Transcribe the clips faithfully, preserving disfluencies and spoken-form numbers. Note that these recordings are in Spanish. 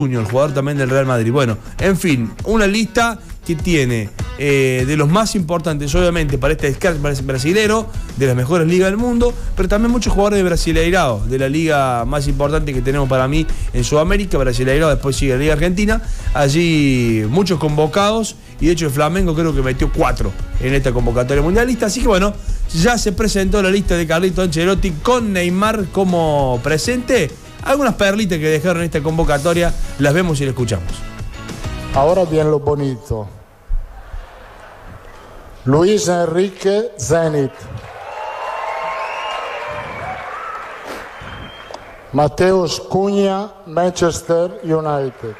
Junior, jugador también del Real Madrid. Bueno, en fin, una lista que tiene eh, de los más importantes, obviamente, para este descarte brasilero, de las mejores ligas del mundo, pero también muchos jugadores de Brasileirao, de la liga más importante que tenemos para mí en Sudamérica, Brasileirao, después sigue la Liga Argentina. Allí muchos convocados, y de hecho el Flamengo creo que metió cuatro en esta convocatoria mundialista. Así que bueno, ya se presentó la lista de Carlito Ancelotti con Neymar como presente. Algunas perlitas que dejaron en esta convocatoria, las vemos y las escuchamos. Ahora viene lo bonito. Luis Enrique, Zenit. Mateus Cunha, Manchester United.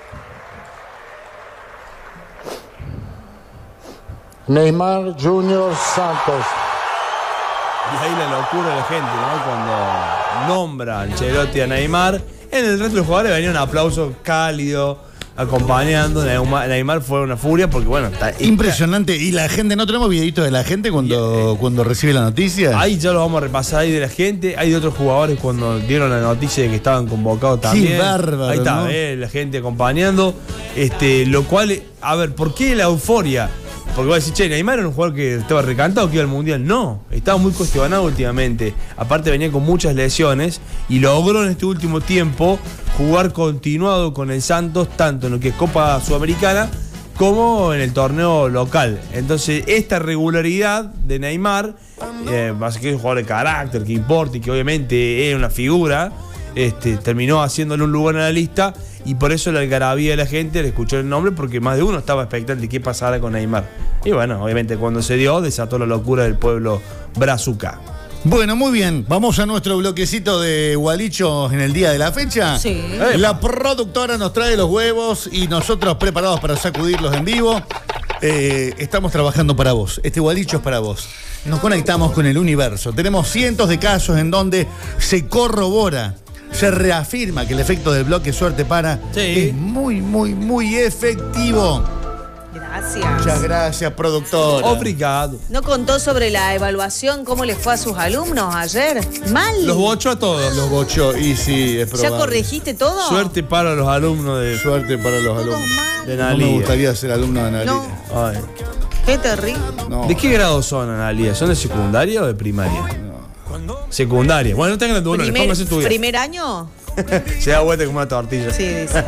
Neymar Junior, Santos. Y ahí la locura de la gente, ¿no? Cuando nombra Ancelotti a Neymar. En el resto de los jugadores venía un aplauso cálido, acompañando. Neymar, Neymar fue una furia porque, bueno, está impresionante. Y la gente, ¿no tenemos videitos de la gente cuando, cuando recibe la noticia? Ahí ya lo vamos a repasar, ahí de la gente. Hay de otros jugadores cuando dieron la noticia de que estaban convocados también. Qué bárbaro, ahí está, ¿no? eh, la gente acompañando. Este, lo cual, a ver, ¿por qué la euforia? Porque va a decir, che, Neymar era un jugador que estaba recantado, que iba al Mundial. No, estaba muy cuestionado últimamente. Aparte venía con muchas lesiones y logró en este último tiempo jugar continuado con el Santos, tanto en lo que es Copa Sudamericana como en el torneo local. Entonces, esta regularidad de Neymar, eh, más que es un jugador de carácter, que importa y que obviamente es una figura, este, terminó haciéndole un lugar en la lista. Y por eso la algarabía de la gente le escuchó el nombre, porque más de uno estaba expectante de qué pasara con Neymar. Y bueno, obviamente cuando se dio, desató la locura del pueblo brazuca. Bueno, muy bien. Vamos a nuestro bloquecito de gualichos en el día de la fecha. Sí. La productora nos trae los huevos y nosotros preparados para sacudirlos en vivo. Eh, estamos trabajando para vos. Este gualicho es para vos. Nos conectamos con el universo. Tenemos cientos de casos en donde se corrobora, se reafirma que el efecto del bloque suerte para sí. es muy, muy, muy efectivo. Gracias. Muchas gracias, productora. Obrigado. ¿No contó sobre la evaluación, cómo les fue a sus alumnos ayer? Mal. Los bochó a todos. Los bochó, y sí, es probable. ¿Ya corregiste todo? Suerte para los alumnos de, Suerte para los Todos alumnos. mal. de No Analía. me gustaría ser alumno de Analía. No. Ay. Qué terrible. No. ¿De qué grado son, Analía? ¿Son de secundaria o de primaria? Secundaria. Bueno, no tengan la duda, Primer, pónganse a estudiar. ¿Primer año? Se da vuelta como una tortilla. Sí, dice.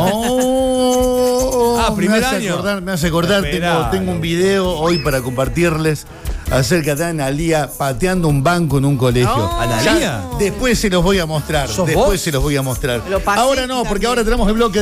Oh, Ah, primer me hace año. acordar, me hace acordar, Esperá. tengo, tengo un video hoy para compartirles acerca de Analía pateando un banco en un colegio. No. ¿Analía? Ya, después se los voy a mostrar. ¿Sos Después vos? se los voy a mostrar. Lo pasé Ahora no, porque también. ahora tenemos el bloque